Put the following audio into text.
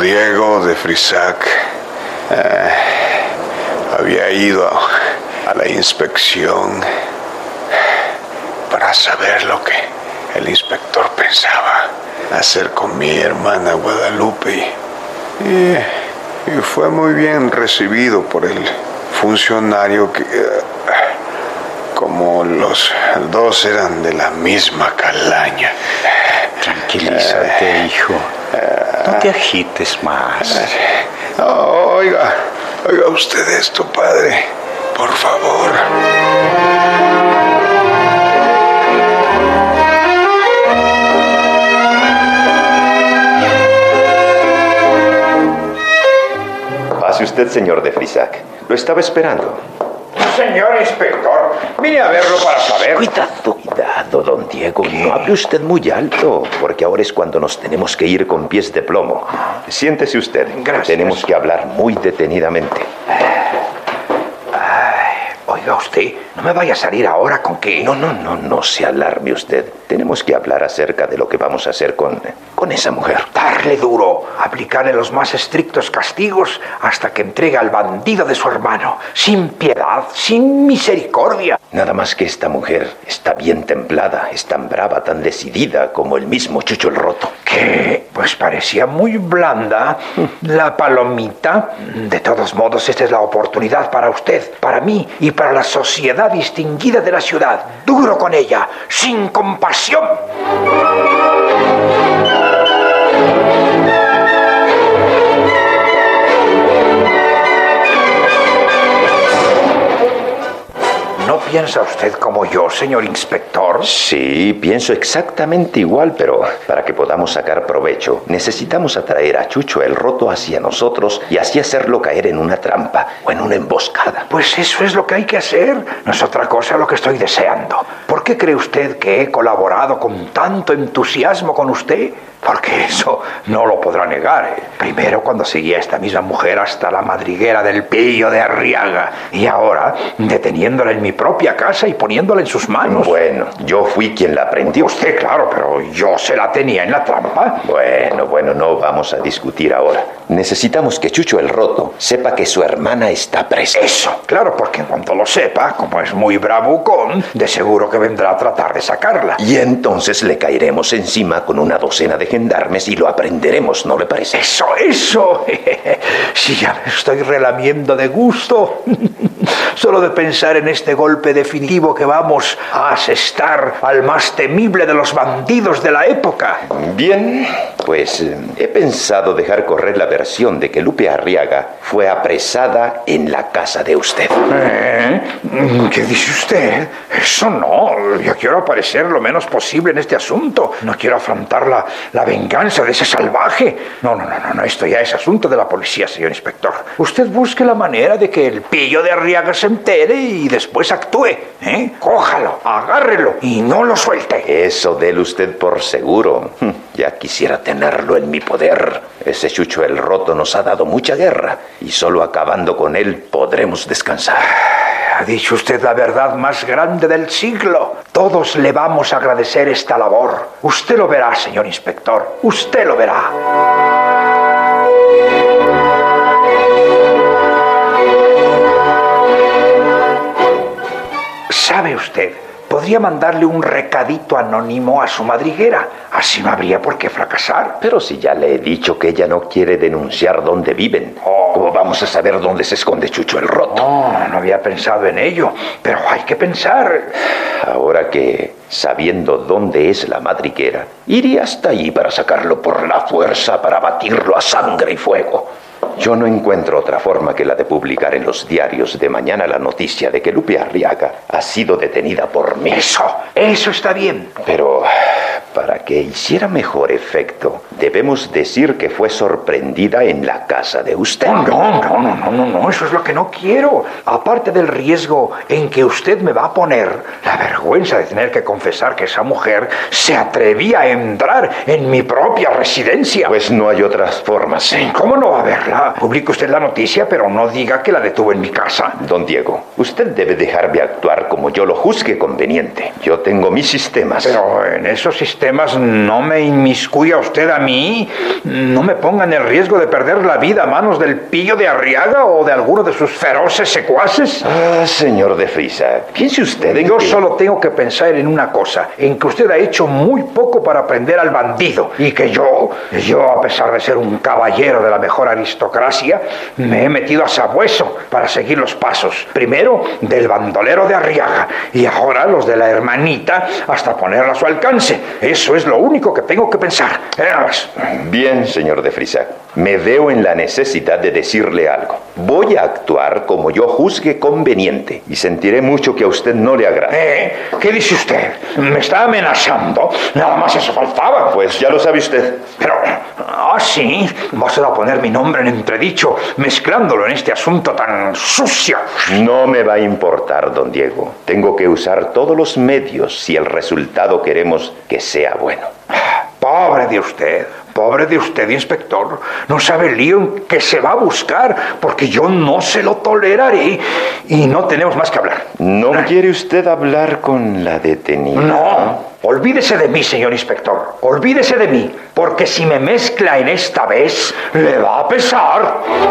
Diego de Frisac había ido a la inspección para saber lo que el inspector pensaba hacer con mi hermana Guadalupe. Y fue muy bien recibido por el funcionario que, como los dos eran de la misma calaña. Tranquilízate, hijo. No te agites más. Oiga usted esto, padre, por favor. Pase usted, señor de Frisac. Lo estaba esperando. Señor inspector, vine a verlo para saber. Cuidado, don Diego. ¿Qué? No hable usted muy alto, porque ahora es cuando nos tenemos que ir con pies de plomo. Siéntese usted. Gracias. Tenemos que hablar muy detenidamente. Oiga usted, no me vaya a salir ahora con que... No se alarme usted. Tenemos que hablar acerca de lo que vamos a hacer con esa mujer. Darle duro, aplicarle los más estrictos castigos hasta que entregue al bandido de su hermano, sin piedad, sin misericordia. Nada más que esta mujer está bien templada, es tan brava, tan decidida como el mismo Chucho el Roto. ¿Qué? Pues parecía muy blanda la palomita. De todos modos, esta es la oportunidad para usted, para mí y para la sociedad distinguida de la ciudad. Duro con ella, sin compasión. ¿No piensa usted como yo, señor inspector? Sí, pienso exactamente igual, pero para que podamos sacar provecho, necesitamos atraer a Chucho el Roto hacia nosotros y así hacerlo caer en una trampa o en una emboscada. Pues eso es lo que hay que hacer. No es otra cosa lo que estoy deseando. ¿Por qué cree usted que he colaborado con tanto entusiasmo con usted? Porque eso no lo podrá negar. Primero, cuando seguía a esta misma mujer hasta la madriguera del Pillo de Arriaga. Y ahora, deteniéndola en mi propia casa y poniéndola en sus manos. Bueno, yo fui quien la prendió. Usted, claro, pero yo se la tenía en la trampa. Bueno, no vamos a discutir ahora. Necesitamos que Chucho el Roto sepa que su hermana está presa. Eso, claro, porque en cuanto lo sepa, como es muy bravucón, de seguro que vendrá a tratar de sacarla. Y entonces le caeremos encima con una docena de gendarmes y lo aprenderemos, ¿no le parece? Eso. Sí, ya me estoy relamiendo de gusto. Solo de pensar en este golpe definitivo que vamos a asestar al más temible de los bandidos de la época. Bien, pues he pensado dejar correr la versión de que Lupe Arriaga fue apresada en la casa de usted. ¿Qué dice usted? Eso no. Yo quiero aparecer lo menos posible en este asunto. No quiero afrontar la venganza de ese salvaje. No. Esto ya es asunto de la policía, señor inspector. Usted busque la manera de que el Pillo de Arriaga se entere y después actúe. Cójalo, agárrelo y no lo suelte. Eso déle usted por seguro. Ya quisiera tenerlo en mi poder. Ese Chucho el Roto nos ha dado mucha guerra y solo acabando con él podremos descansar. Ha dicho usted la verdad más grande del siglo. Todos le vamos a agradecer esta labor. Usted lo verá, señor inspector. Usted lo verá. ¿Sabe usted? Podría mandarle un recadito anónimo a su madriguera. Así no habría por qué fracasar. Pero si ya le he dicho que ella no quiere denunciar dónde viven, ¿cómo vamos a saber dónde se esconde Chucho el Roto? No había pensado en ello, pero hay que pensar. Ahora que, sabiendo dónde es la madriguera, iría hasta allí para sacarlo por la fuerza, para batirlo a sangre y fuego. Yo no encuentro otra forma que la de publicar en los diarios de mañana la noticia de que Lupe Arriaga ha sido detenida por mí. Eso está bien. Pero para que hiciera mejor efecto, debemos decir que fue sorprendida en la casa de usted. No, eso es lo que no quiero. Aparte del riesgo en que usted me va a poner, la vergüenza de tener que confesar que esa mujer se atrevía a entrar en mi propia residencia. Pues no hay otras formas. ¿Cómo no va a haberla? Publique usted la noticia, pero no diga que la detuvo en mi casa. Don Diego, usted debe dejarme actuar como yo lo juzgue conveniente. Yo tengo mis sistemas. Pero en esos sistemas temas no me inmiscuya usted a mí. No me ponga en el riesgo de perder la vida a manos del pillo de Arriaga o de alguno de sus feroces secuaces. Ah, señor de Frisa, piense usted en Yo que... solo tengo que pensar en una cosa, en que usted ha hecho muy poco para prender al bandido y que yo, a pesar de ser un caballero de la mejor aristocracia, me he metido a sabueso para seguir los pasos, primero del bandolero de Arriaga y ahora los de la hermanita hasta ponerla a su alcance. Eso es lo único que tengo que pensar. Bien, señor de Frisa, me veo en la necesidad de decirle algo. Voy a actuar como yo juzgue conveniente y sentiré mucho que a usted no le agrade. ¿Qué dice usted? ¿Me está amenazando? Nada más eso faltaba. Pues ya lo sabe usted. Pero, sí, vas a poner mi nombre en entredicho, mezclándolo en este asunto tan sucio. No me va a importar, don Diego. Tengo que usar todos los medios si el resultado queremos que sea bueno. Pobre de usted, inspector. No sabe el lío en que se va a buscar, porque yo no se lo toleraré y no tenemos más que hablar. ¿No quiere usted hablar con la detenida? No, olvídese de mí, señor inspector. Olvídese de mí, porque si me mezcla en esta vez, le va a pesar.